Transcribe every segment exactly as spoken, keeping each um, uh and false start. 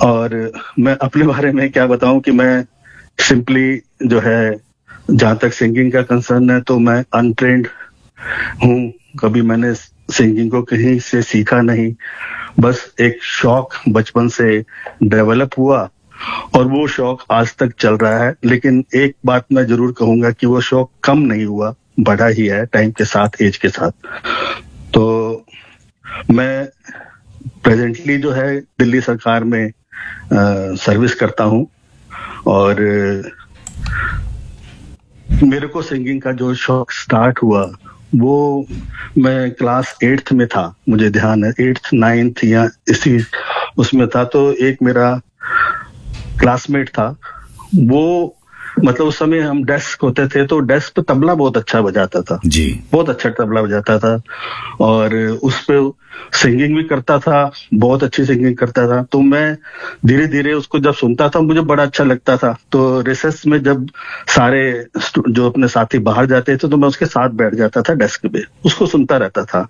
और मैं अपने बारे में क्या बताऊं कि मैं सिंपली जो है, जहां तक सिंगिंग का कंसर्न है तो मैं अनट्रेंड हूँ। कभी मैंने सिंगिंग को कहीं से सीखा नहीं, बस एक शौक बचपन से डेवलप हुआ और वो शौक आज तक चल रहा है। लेकिन एक बात मैं जरूर कहूंगा कि वो शौक कम नहीं हुआ, बढ़ा ही है टाइम के साथ, एज के साथ। तो मैं प्रेजेंटली जो है दिल्ली सरकार में आ, सर्विस करता हूँ और मेरे को सिंगिंग का जो शौक स्टार्ट हुआ वो मैं क्लास एट्थ में था, मुझे ध्यान है, एट्थ नाइन्थ या इसी उसमें था। तो एक मेरा क्लासमेट था, वो मतलब उस समय हम डेस्क होते थे तो डेस्क पे तबला बहुत अच्छा बजाता था जी, बहुत अच्छा तबला बजाता था और उस पे सिंगिंग भी करता था, बहुत अच्छी सिंगिंग करता था। तो मैं धीरे धीरे उसको जब सुनता था मुझे बड़ा अच्छा लगता था। तो रिसेस में जब सारे जो अपने साथी बाहर जाते थे तो मैं उसके साथ बैठ जाता था डेस्क पे, उसको सुनता रहता था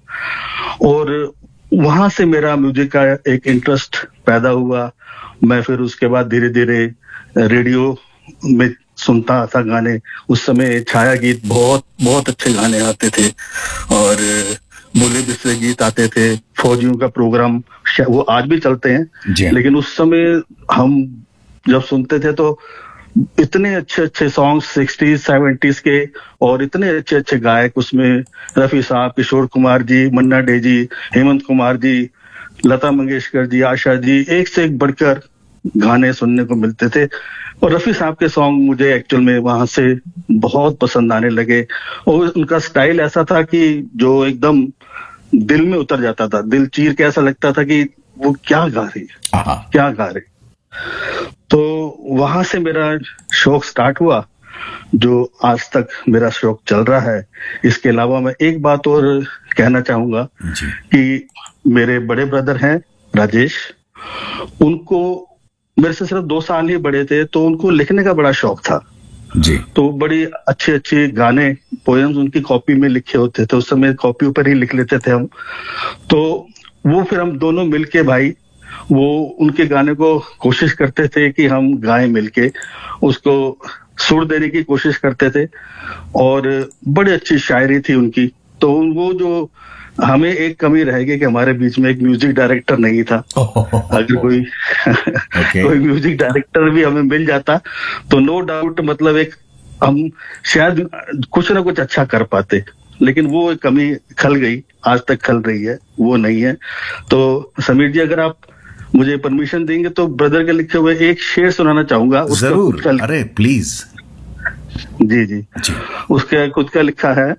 और वहां से मेरा म्यूजिक का एक इंटरेस्ट पैदा हुआ। मैं फिर उसके बाद धीरे धीरे रेडियो में सुनता था गाने। उस समय छाया गीत बहुत बहुत अच्छे गाने आते थे और बोले बिस्रे गीत आते थे, फौजियों का प्रोग्राम, वो आज भी चलते हैं। लेकिन उस समय हम जब सुनते थे तो इतने अच्छे अच्छे सॉन्ग सिक्सटीज सेवेंटीज के और इतने अच्छे अच्छे गायक उसमें, रफी साहब, किशोर कुमार जी, मन्ना डे जी, हेमंत कुमार जी, लता मंगेशकर जी, आशा जी, एक से एक बढ़कर गाने सुनने को मिलते थे। और रफी साहब के सॉन्ग मुझे एक्चुअल में वहां से बहुत पसंद आने लगे और उनका स्टाइल ऐसा था कि जो एकदम दिल में उतर जाता था, दिल चीर के ऐसा लगता था कि वो क्या गा रही है, क्या गा रही। तो वहां से मेरा शौक स्टार्ट हुआ जो आज तक मेरा शौक चल रहा है। इसके अलावा मैं एक बात और कहना चाहूंगा कि मेरे बड़े ब्रदर हैं राजेश, उनको मेरे से सिर्फ दो साल ही बड़े थे, तो उनको लिखने का बड़ा शौक था जी। तो बड़ी अच्छे अच्छे गाने, पोएम्स उनकी कॉपी में लिखे होते थे, उस समय कॉपी ऊपर ही लिख लेते थे हम। तो वो फिर हम दोनों मिलके भाई वो उनके गाने को कोशिश करते थे कि हम गाएं मिलके, उसको सुर देने की कोशिश करते थे और बड़ी अच्छी शायरी थी उनकी। तो वो जो हमें एक कमी रहेगी कि हमारे बीच में एक म्यूजिक डायरेक्टर नहीं था। अगर कोई okay. कोई म्यूजिक डायरेक्टर भी हमें मिल जाता तो नो डाउट मतलब एक हम शायद कुछ ना कुछ अच्छा कर पाते, लेकिन वो कमी खल गई, आज तक खल रही है, वो नहीं है। तो समीर जी अगर आप मुझे परमिशन देंगे तो ब्रदर के लिखे हुए एक शेर सुनाना चाहूंगा। जरूर, अरे प्लीज। जी जी, जी। उसका खुद का लिखा है,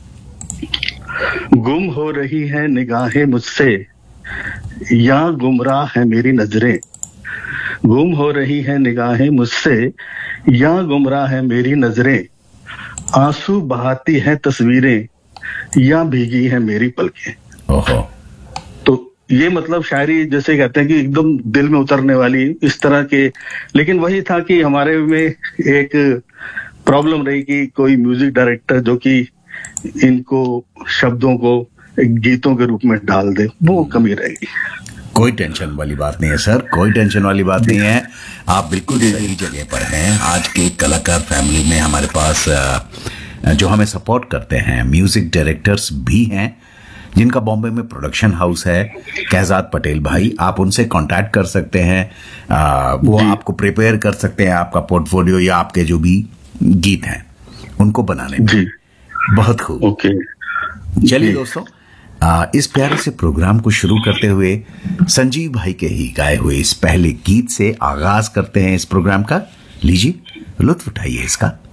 गुम हो रही है निगाहें मुझसे या गुमराह है मेरी नजरें, गुम हो रही है निगाहें मुझसे या गुमराह है मेरी नजरें, आंसू बहाती है तस्वीरें या भीगी है मेरी पलकें। ओहो। तो ये मतलब शायरी जैसे कहते हैं कि एकदम दिल में उतरने वाली इस तरह के। लेकिन वही था कि हमारे में एक प्रॉब्लम रही कि कोई म्यूजिक डायरेक्टर जो कि इनको शब्दों को गीतों के रूप में डाल दे, वो कमी रहेगी। कोई टेंशन वाली बात नहीं है सर, कोई टेंशन वाली बात नहीं है, आप बिल्कुल सही जगह पर हैं। आज के कलाकार फैमिली में हमारे पास जो हमें सपोर्ट करते हैं म्यूजिक डायरेक्टर्स भी हैं, जिनका बॉम्बे में प्रोडक्शन हाउस है, कहजाद पटेल भाई, आप उनसे कांटेक्ट कर सकते हैं। आ, वो आपको प्रिपेयर कर सकते हैं आपका पोर्टफोलियो या आपके जो भी गीत हैं उनको बनाने में। बहुत खूब। ओके, चलिए दोस्तों, आ, इस प्यारे से प्रोग्राम को शुरू करते हुए संजीव भाई के ही गाए हुए इस पहले गीत से आगाज करते हैं इस प्रोग्राम का। लीजिए लुत्फ उठाइए इसका।